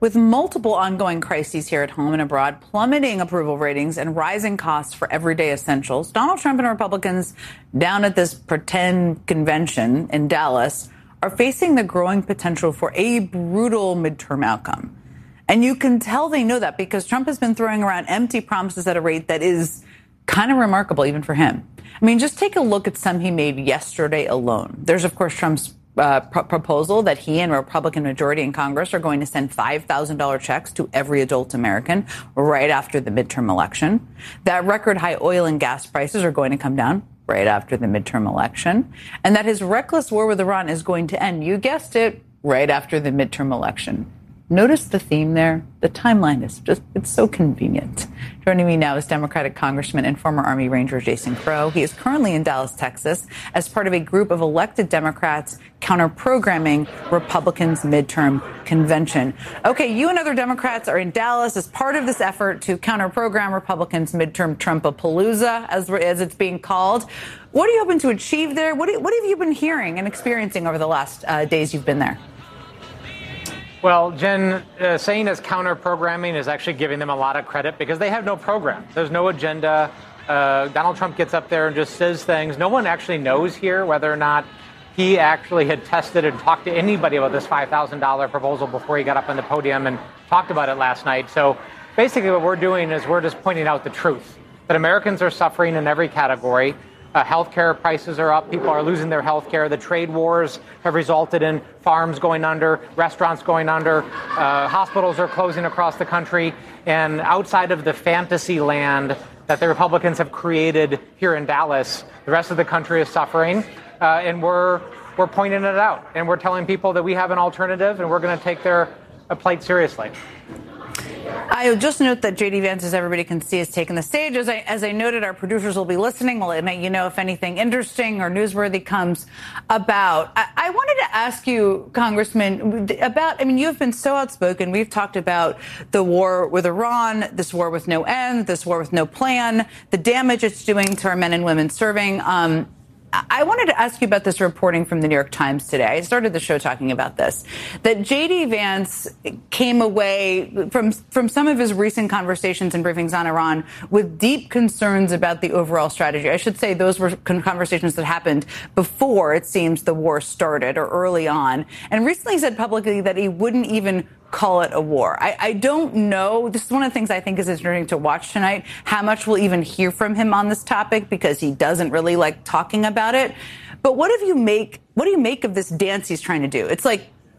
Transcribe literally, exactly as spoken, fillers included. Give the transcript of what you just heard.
With multiple ongoing crises here at home and abroad, plummeting approval ratings and rising costs for everyday essentials, Donald Trump and Republicans down at this pretend convention in Dallas are facing the growing potential for a brutal midterm outcome. And you can tell they know that because Trump has been throwing around empty promises at a rate that is kind of remarkable even for him. I mean, just take a look at some he made yesterday alone. There's, of course, Trump's Uh, pr- proposal that he and a Republican majority in Congress are going to send five thousand dollars checks to every adult American right after the midterm election. That record high oil and gas prices are going to come down right after the midterm election. And that his reckless war with Iran is going to end, you guessed it, right after the midterm election. Notice the theme there? The timeline is just, it's so convenient. Joining me now is Democratic Congressman and former Army Ranger Jason Crow. He is currently in Dallas, Texas, as part of a group of elected Democrats counter-programming Republicans' midterm convention. Okay, you and other Democrats are in Dallas as part of this effort to counter-program Republicans' midterm Trumpapalooza, as, as it's being called. What are you hoping to achieve there? What, do, what have you been hearing and experiencing over the last uh, days you've been there? Well, Jen, uh, saying as counter-programming is actually giving them a lot of credit because they have no program. There's no agenda. Uh, Donald Trump gets up there and just says things. No one actually knows here whether or not he actually had tested and talked to anybody about this five thousand dollars proposal before he got up on the podium and talked about it last night. So basically what we're doing is we're just pointing out the truth, that Americans are suffering in every category. Uh, healthcare prices are up. People are losing their health care. The trade wars have resulted in farms going under, restaurants going under, uh, hospitals are closing across the country. And outside of the fantasy land that the Republicans have created here in Dallas, the rest of the country is suffering. Uh, and we're we're pointing it out. And we're telling people that we have an alternative and we're going to take their uh, plight seriously. I just note that J D Vance, as everybody can see, has taken the stage. As I, as I noted, our producers will be listening. We'll let you know if anything interesting or newsworthy comes about. I, I wanted to ask you, Congressman, about, I mean, you have been so outspoken. We've talked about the war with Iran, this war with no end, this war with no plan, the damage it's doing to our men and women serving. Um, I wanted to ask you about this reporting from the New York Times today. I started the show talking about this, that J D Vance came away from from some of his recent conversations and briefings on Iran with deep concerns about the overall strategy. I should say those were conversations that happened before, it seems, the war started or early on. And recently said publicly that he wouldn't even call it a war. I, I don't know. This is one of the things I think is interesting to watch tonight, how much we'll even hear from him on this topic, because he doesn't really like talking about it. But what do you make, what do you make of this dance he's trying to do? It's like